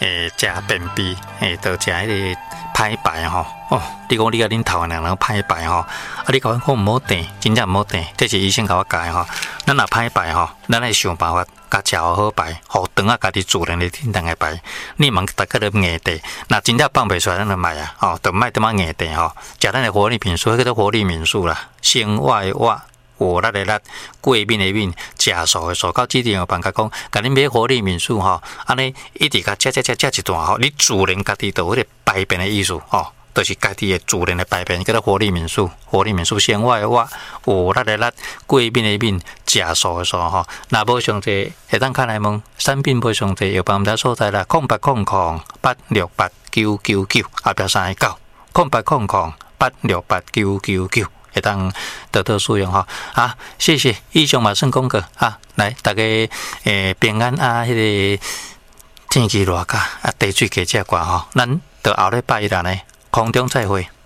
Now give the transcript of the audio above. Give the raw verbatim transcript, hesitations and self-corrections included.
诶食便秘，诶，就食迄个歹排吼。哦，你讲你甲恁头的人人歹排吼，啊，你甲阮讲毋好订，真正毋好订，这是医生甲我教的吼。咱若歹排吼，咱来想办法。甲食好好排，互肠啊家己自然的叮当的排。你茫逐个都硬地，若真正放袂出来，咱就卖啊，吼，就卖点仔硬地吼。食咱的活力敏素，迄个叫活力敏素啦，生活的活，活力的力，过敏的敏，食素的素。到指定的办甲讲，甲恁买活力敏素吼，安尼一直甲食食食食一段吼，你自然家己就迄个排便的意思吼。就是家己的自然的排便，叫做活力敏素。活力敏素生活的活，活力的力，过敏的敏，食素的素吼。若无上济，下当看来问产品无上济，药房毋知所在啦，空八空空八六八九九九，后壁三个九，空八空空八六八九九九，下当得到使用吼。啊，谢谢，以上嘛算讲过啊，来大家诶平安啊，迄、那个天气热甲啊，茶水加食寡吼，咱到后礼拜一啦呢。空中再会。